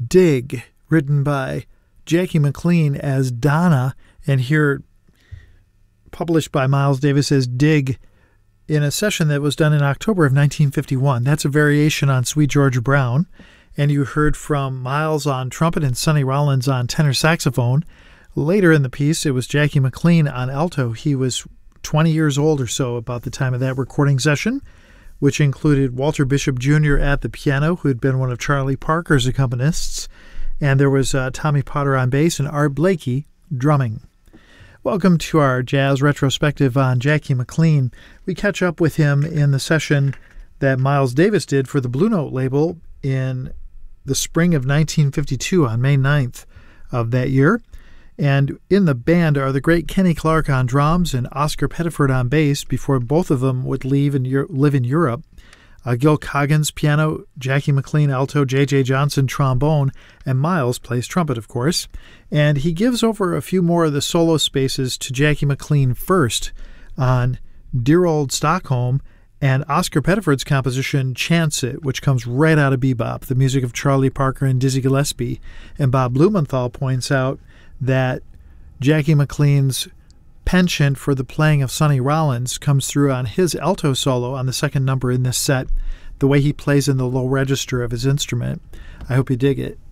Dig, written by Jackie McLean as Donna, and here published by Miles Davis as Dig in a session that was done in October of 1951. That's a variation on Sweet Georgia Brown. And you heard from Miles on trumpet and Sonny Rollins on tenor saxophone. Later in the piece, it was Jackie McLean on alto. He was 20 years old or so about the time of that recording session, which included Walter Bishop Jr. at the piano, who had been one of Charlie Parker's accompanists, and there was Tommy Potter on bass and Art Blakey drumming. Welcome to our jazz retrospective on Jackie McLean. We catch up with him in the session that Miles Davis did for the Blue Note label in the spring of 1952 on May 9th of that year. And in the band are the great Kenny Clarke on drums and Oscar Pettiford on bass before both of them would leave and live in Europe. Gil Coggins piano, Jackie McLean alto, J.J. Johnson trombone, and Miles plays trumpet, of course. And he gives over a few more of the solo spaces to Jackie McLean first on Dear Old Stockholm and Oscar Pettiford's composition Chance It, which comes right out of bebop, the music of Charlie Parker and Dizzy Gillespie. And Bob Blumenthal points out that Jackie McLean's penchant for the playing of Sonny Rollins comes through on his alto solo on the second number in this set, the way he plays in the low register of his instrument. I hope you dig it.